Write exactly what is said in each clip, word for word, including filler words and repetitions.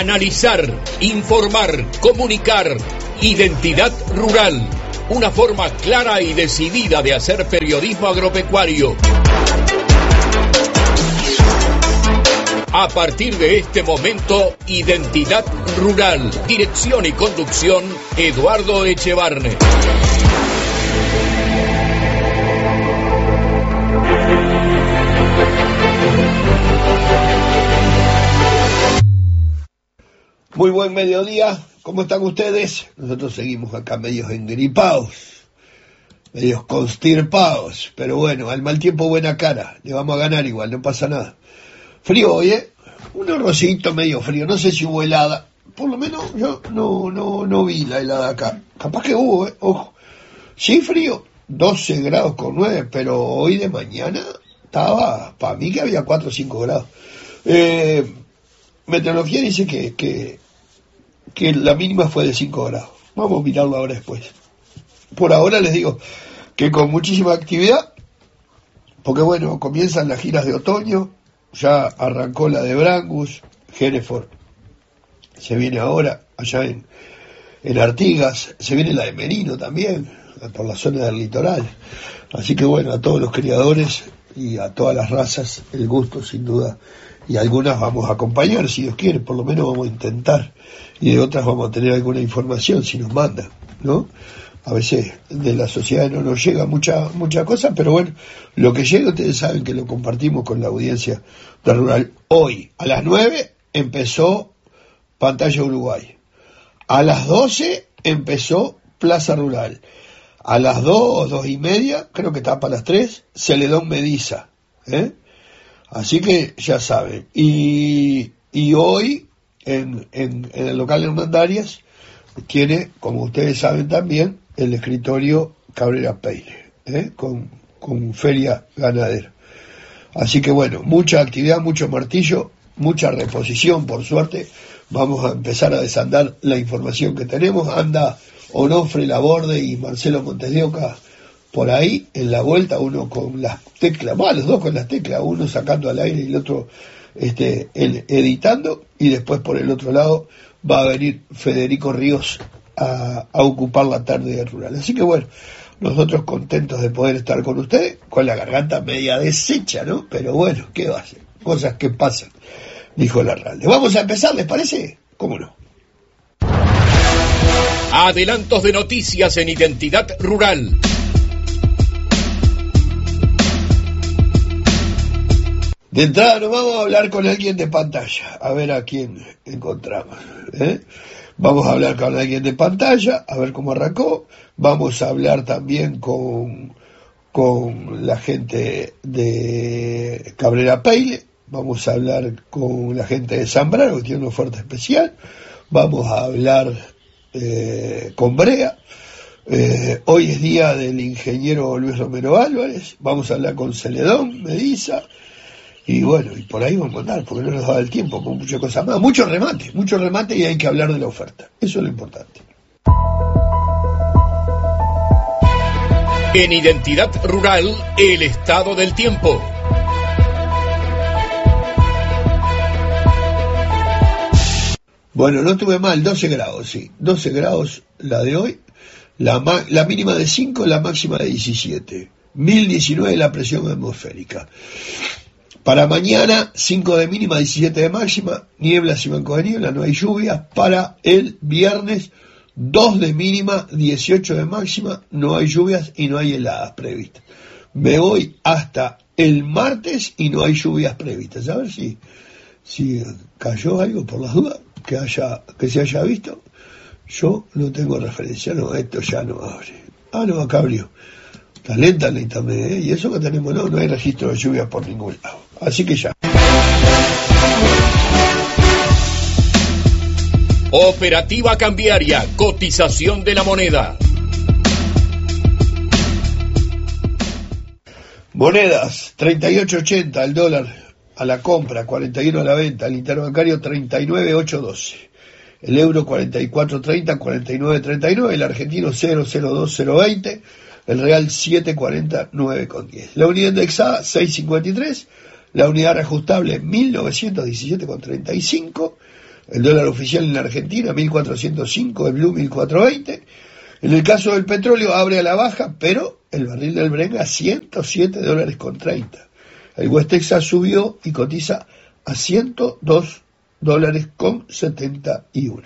Analizar, informar, comunicar. Identidad Rural. Una forma clara y decidida de hacer periodismo agropecuario. A partir de este momento, Identidad Rural. Dirección y conducción, Eduardo Echevarne. Muy buen mediodía, ¿cómo están ustedes? Nosotros seguimos acá medios engripados, medios constirpados, pero bueno, al mal tiempo buena cara, le vamos a ganar igual, no pasa nada. Frío hoy, ¿eh? Un arrocito medio frío, no sé si hubo helada, por lo menos yo no no no vi la helada acá, capaz que hubo, ¿eh? Ojo, sí frío, doce grados con nueve, pero hoy de mañana estaba, para mí que había cuatro o cinco grados. Eh, meteorología dice que, que, que la mínima fue de cinco grados, vamos a mirarlo ahora después. Por ahora les digo que con muchísima actividad, porque bueno, comienzan las giras de otoño. Ya arrancó la de Brangus, Hereford se viene ahora, allá en, en Artigas, se viene la de Merino también, por la zona del litoral. Así que bueno, a todos los criadores y a todas las razas, el gusto sin duda, y algunas vamos a acompañar, si Dios quiere, por lo menos vamos a intentar, y de otras vamos a tener alguna información, si nos manda, ¿no? A veces de la sociedad no nos llega mucha mucha cosa, pero bueno, lo que llega ustedes saben que lo compartimos con la audiencia de Rural. Hoy, a las nueve, empezó Pantalla Uruguay. A las doce empezó Plaza Rural. A las dos, dos y media, creo que está para las tres, Celedón Mediza. ¿eh? Así que ya saben. Y, y hoy, en, en, en el local de Hernandarias, tiene, como ustedes saben también, el escritorio Cabrera Peile, ¿eh? con, con feria ganadera. Así que bueno, mucha actividad, mucho martillo, mucha reposición, por suerte. Vamos a empezar a desandar la información que tenemos. Anda Onofre Laborde y Marcelo Montes de Oca por ahí, en la vuelta, uno con las teclas, bueno, los dos con las teclas, uno sacando al aire y el otro este, el, editando, y después por el otro lado va a venir Federico Ríos a, a ocupar la tarde rural. Así que bueno, nosotros contentos de poder estar con ustedes, con la garganta media deshecha, ¿no? Pero bueno, ¿qué va a hacer? Cosas que pasan, dijo Larralde. Vamos a empezar, ¿les parece? ¿Cómo no? Adelantos de noticias en Identidad Rural. De entrada nos vamos a hablar con alguien de pantalla, a ver a quién encontramos. ¿eh? Vamos a hablar con alguien de pantalla, a ver cómo arrancó. Vamos a hablar también con, con la gente de Cabrera Peile. Vamos a hablar con la gente de Zambrano, que tiene una oferta especial. Vamos a hablar eh, con Brea. Eh, hoy es día del ingeniero Luis Romero Álvarez. Vamos a hablar con Celedón Mediza. Y bueno, y por ahí vamos a andar, porque no nos da el tiempo, con muchas cosas más. Mucho remate, mucho remate y hay que hablar de la oferta. Eso es lo importante. En Identidad Rural, el estado del tiempo. Bueno, no tuve mal, doce grados, sí. doce grados la de hoy, la, ma- la mínima de cinco, la máxima de diecisiete. mil diecinueve la presión atmosférica. Para mañana, cinco de mínima, diecisiete de máxima, nieblas y bancos de niebla, no hay lluvia. Para el viernes, dos de mínima, dieciocho de máxima, no hay lluvias y no hay heladas previstas. Me voy hasta el martes y no hay lluvias previstas. A ver si, si cayó algo por las dudas, que haya, que se haya visto. Yo no tengo referencia, no, esto ya no abre. Ah, no, acá abrió. Está lenta la internet, ¿eh? Y eso que tenemos, no, no hay registro de lluvia por ningún lado. Así que ya. Operativa cambiaria, cotización de la moneda. Monedas, treinta y ocho ochenta el dólar a la compra, cuarenta y uno a la venta, el interbancario treinta y nueve ochocientos doce. El euro cuarenta y cuatro treinta, cuarenta y nueve treinta y nueve, el argentino cero cero dos cero veinte. El real siete cuarenta nueve con diez. La unidad indexada seis cincuenta y tres, la unidad reajustable mil novecientos diecisiete con treinta y cinco, El dólar oficial en la Argentina, mil cuatrocientos cinco, el blue mil cuatrocientos veinte. En el caso del petróleo, abre a la baja, pero el barril del Brent a ciento siete dólares con treinta. El West Texas subió y cotiza a ciento dos dólares con setenta y uno.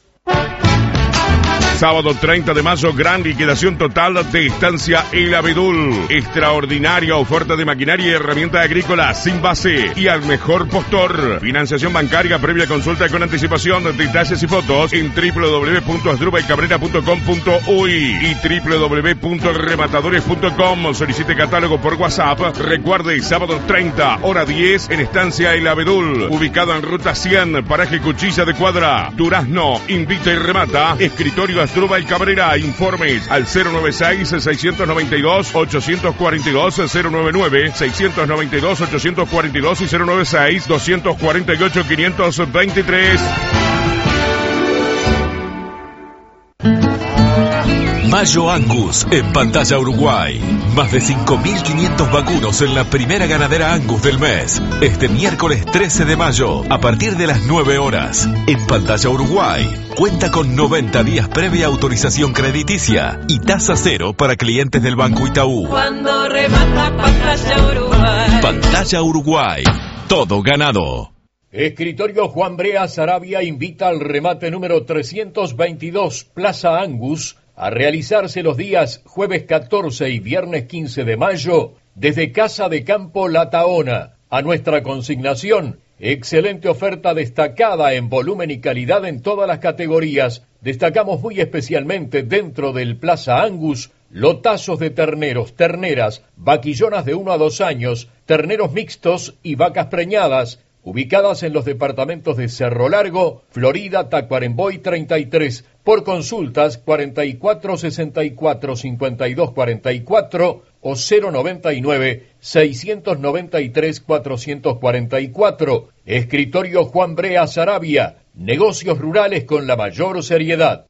Sábado treinta de mayo, gran liquidación total de Estancia El Abedul. Extraordinaria oferta de maquinaria y herramientas agrícolas sin base y al mejor postor. Financiación bancaria, previa consulta con anticipación, detalles y fotos en doble u doble u doble u punto asdrúbal cabrera punto com punto uy y doble u doble u doble u punto rematadores punto com. Solicite catálogo por WhatsApp. Recuerde, sábado treinta, hora diez, en Estancia El Abedul, ubicado en Ruta cien, paraje Cuchilla de Cuadra, Durazno. Invita y remata Escritorio Asdrúbal Cabrera. Informes al cero nueve seis, seis nueve dos, ocho cuatro dos, cero nueve nueve, seis nueve dos, ocho cuatro dos y cero nueve seis, dos cuatro ocho, cinco dos tres. Mayo Angus en Pantalla Uruguay. Más de cinco mil quinientos vacunos en la primera ganadera Angus del mes. Este miércoles trece de mayo, a partir de las nueve horas. En Pantalla Uruguay. Cuenta con noventa días previa autorización crediticia y tasa cero para clientes del Banco Itaú. Cuando remata Pantalla Uruguay. Pantalla Uruguay. Todo ganado. Escritorio Juan Brea Sarabia invita al remate número trescientos veintidós Plaza Angus a realizarse los días jueves catorce y viernes quince de mayo desde Casa de Campo La Taona. A nuestra consignación, excelente oferta destacada en volumen y calidad en todas las categorías. Destacamos muy especialmente dentro del Plaza Angus lotazos de terneros, terneras, vaquillonas de uno a dos años, terneros mixtos y vacas preñadas, ubicadas en los departamentos de Cerro Largo, Florida, Tacuarembó y treinta y tres. Por consultas cuarenta y cuatro sesenta y cuatro cincuenta y dos cuarenta y cuatro o cero noventa y nueve seiscientos noventa y tres cuatrocientos cuarenta y cuatro. Escritorio Juan Brea Sarabia. Negocios rurales con la mayor seriedad.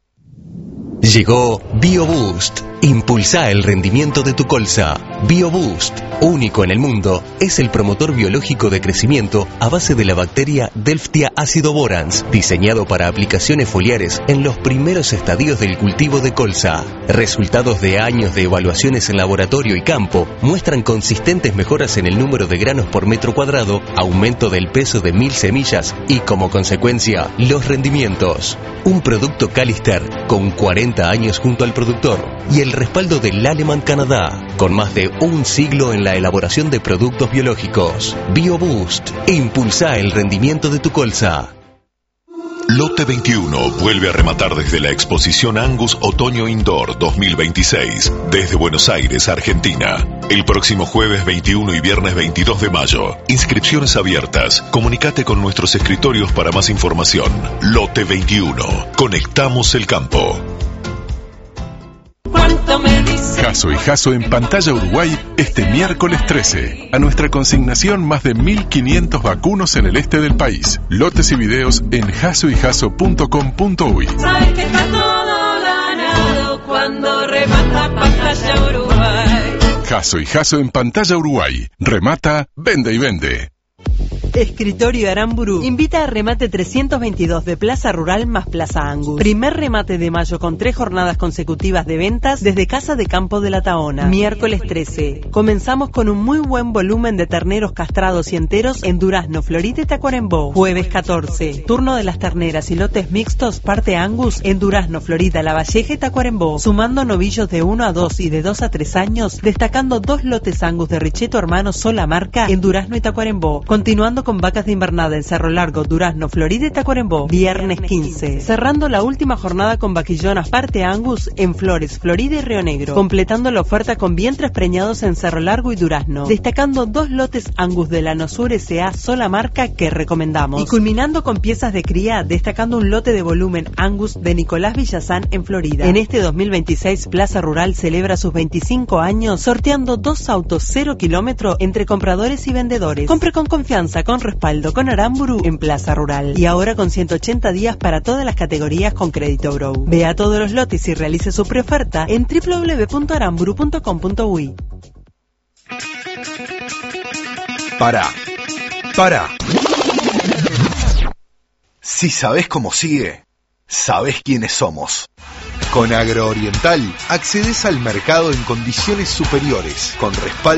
Llegó BioBoost. Impulsa el rendimiento de tu colza. BioBoost, único en el mundo, es el promotor biológico de crecimiento a base de la bacteria Delftia acidoborans, diseñado para aplicaciones foliares en los primeros estadios del cultivo de colza. Resultados de años de evaluaciones en laboratorio y campo muestran consistentes mejoras en el número de granos por metro cuadrado, aumento del peso de mil semillas y, como consecuencia, los rendimientos. Un producto Calister con cuarenta años junto al productor y el respaldo del Aleman Canadá, con más de un siglo en la elaboración de productos biológicos. BioBoost, impulsa el rendimiento de tu colza. Lote veintiuno vuelve a rematar desde la exposición Angus Otoño Indoor dos mil veintiséis, desde Buenos Aires, Argentina. El próximo jueves veintiuno y viernes veintidós de mayo. Inscripciones abiertas. Comunicate con nuestros escritorios para más información. Lote veintiuno. Conectamos el campo. Jasso y Jasso en Pantalla Uruguay este miércoles trece. A nuestra consignación, más de mil quinientos vacunos en el este del país. Lotes y videos en jasso y jasso punto com punto uy. Sabes que está todo ganado cuando remata Pantalla Uruguay. Jasso y Jasso en Pantalla Uruguay. Remata, vende y vende. Escritorio Aramburu invita a remate trescientos veintidós de Plaza Rural más Plaza Angus. Primer remate de mayo con tres jornadas consecutivas de ventas desde Casa de Campo de La Taona. Miércoles trece. Comenzamos con un muy buen volumen de terneros castrados y enteros en Durazno, Florida y Tacuarembó. Jueves catorce. Turno de las terneras y lotes mixtos parte Angus en Durazno, Florida, La Valleja y Tacuarembó. Sumando novillos de uno a dos y de dos a tres años, destacando dos lotes Angus de Richeto Hermano sola marca en Durazno y Tacuarembó. Continuando con vacas de invernada en Cerro Largo, Durazno, Florida y Tacuarembó. Viernes quince. Cerrando la última jornada con vaquillonas parte Angus en Flores, Florida y Río Negro. Completando la oferta con vientres preñados en Cerro Largo y Durazno. Destacando dos lotes Angus de la Nosur S A sola marca que recomendamos. Y culminando con piezas de cría, destacando un lote de volumen Angus de Nicolás Villazán en Florida. En este dos mil veintiséis, Plaza Rural celebra sus veinticinco años sorteando dos autos cero kilómetro entre compradores y vendedores. Compre con confianza, con respaldo, con Aramburu en Plaza Rural. Y ahora con ciento ochenta días para todas las categorías con crédito Grow. Vea todos los lotes y realice su preoferta en doble u doble u doble u punto aramburu punto com punto uy. Para. Para. Si sabés cómo sigue, sabés quiénes somos. Con Agrooriental accedes al mercado en condiciones superiores, con respaldo